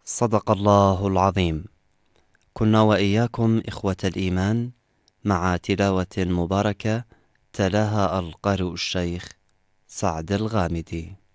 صدق الله العظيم. كنا وإياكم إخوة الإيمان مع تلاوة مباركة تلاها القارئ الشيخ سعد الغامدي.